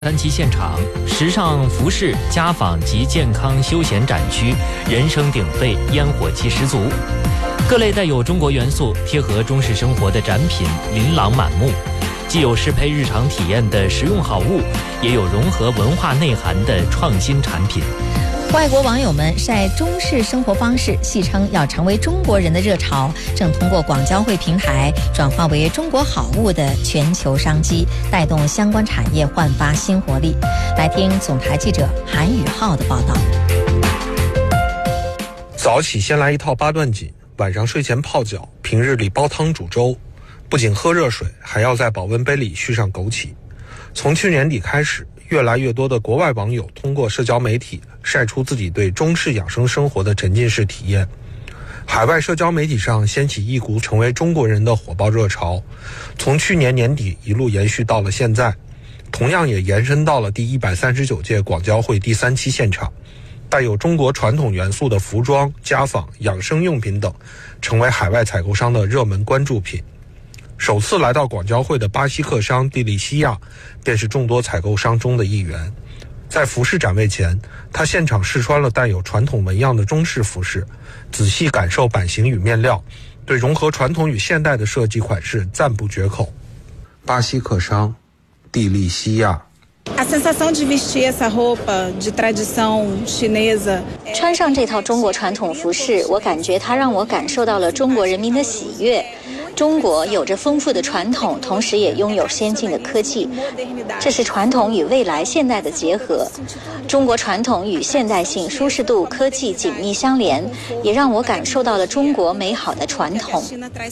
三期现场，时尚服饰、家纺及健康休闲展区，人声鼎沸，烟火气十足。各类带有中国元素、贴合中式生活的展品琳琅满目，既有适配日常体验的实用好物，也有融合文化内涵的创新产品。 外国网友们晒中式生活方式，戏称要成为中国人的热潮，正通过广交会平台转化为中国好物的全球商机，带动相关产业焕发新活力。来听总台记者韩宇浩的报道。 早起先来一套八段锦，晚上睡前泡脚，平日里煲汤煮粥，不仅喝热水，还要在保温杯里续上枸杞。从去年底开始，越来越多的国外网友通过社交媒体晒出自己对中式养生生活的沉浸式体验。海外社交媒体上掀起一股成为中国人的火爆热潮，从去年年底一路延续到了现在，同样也延伸到了第139届广交会第3期现场。带有中国传统元素的服装、家纺、养生用品等，成为海外采购商的热门关注品。首次来到广交会的巴西客商蒂利西亚，便是众多采购商中的一员。在服饰展位前，他现场试穿了带有传统纹样的中式服饰，仔细感受版型与面料，对融合传统与现代的设计款式赞不绝口。巴西客商蒂利西亚。 穿上这套中国传统服饰，我感觉它让我感受到了中国人民的喜悦。中国有着丰富的传统，同时也拥有先进的科技，这是传统与未来现代的结合。中国传统与现代性、舒适度、科技紧密相连，也让我感受到了中国美好的传统。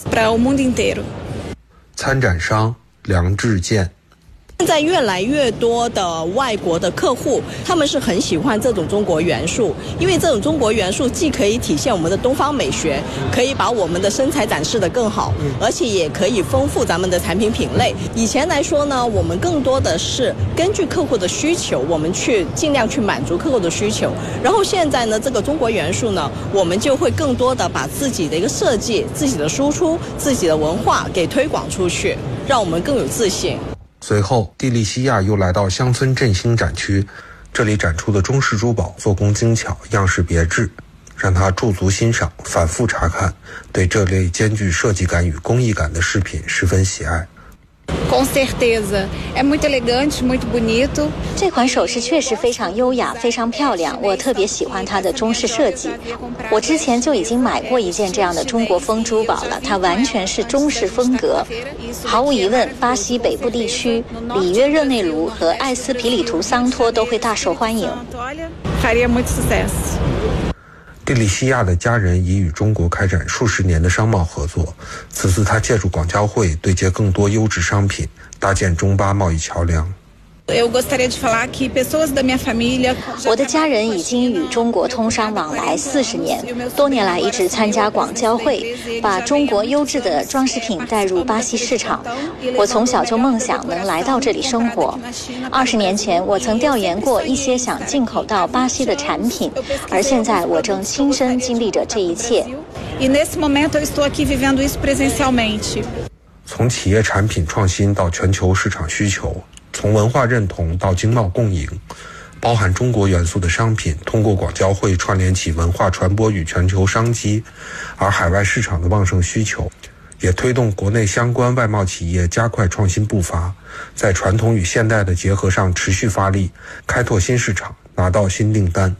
参展商梁志健。 现在越来越多的外国的客户，他们是很喜欢这种中国元素，因为这种中国元素既可以体现我们的东方美学，可以把我们的身材展示得更好，而且也可以丰富咱们的产品品类。以前来说呢，我们更多的是根据客户的需求，我们去尽量去满足客户的需求。然后现在呢，这个中国元素呢，我们就会更多的把自己的一个设计、自己的输出、自己的文化给推广出去，让我们更有自信。 随后，蒂利西亚又来到乡村振兴展区，这里展出的中式珠宝做工精巧，样式别致，让他驻足欣赏，反复查看，对这类兼具设计感与工艺感的饰品十分喜爱。 Com certeza, é muito elegante, muito bonito. 这款首饰确实非常优雅，非常漂亮，我特别喜欢它的中式设计。我之前就已经买过一件这样的中国风珠宝了，它完全是中式风格。毫无疑问，巴西北部地区里约热内卢和艾斯皮里图桑托都会大受欢迎。 Faria muito sucesso. 蒂利西亚的家人已与中国开展数十年的商贸合作，此次他借助广交会对接更多优质商品，搭建中巴贸易桥梁。 我的家人已经与中国通商往来40年，多年来一直参加广交会，把中国优质的装饰品带入巴西市场。我从小就梦想能来到这里生活。20年前，我曾调研过一些想进口到巴西的产品，而现在我正亲身经历着这一切。 从企业产品创新到全球市场需求，从文化认同到经贸共赢，包含中国元素的商品通过广交会串联起文化传播与全球商机，而海外市场的旺盛需求也推动国内相关外贸企业加快创新步伐，在传统与现代的结合上持续发力，开拓新市场，拿到新订单。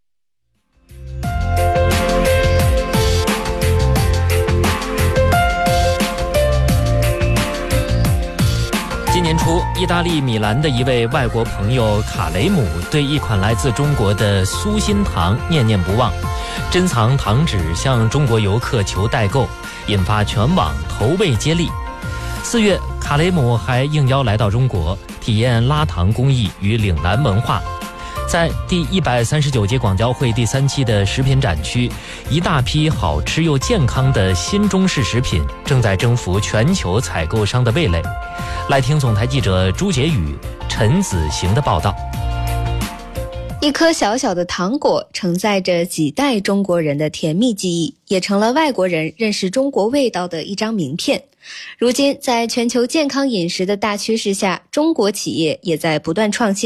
今年初，意大利米兰的一位外国朋友卡雷姆对一款来自中国的酥心糖念念不忘，珍藏糖纸向中国游客求代购，引发全网投喂接力。4月，卡雷姆还应邀来到中国，体验拉糖工艺与岭南文化。在第139届广交会第3期的食品展区，一大批好吃又健康的新中式食品正在征服全球采购商的味蕾。来听总台记者朱杰宇、陈子行的报道。 一颗小小的糖果承载着几代中国人的甜蜜记忆，也成了外国人认识中国味道的一张名片。 如今，在全球健康饮食的大趋势下，中国企业也在不断创新。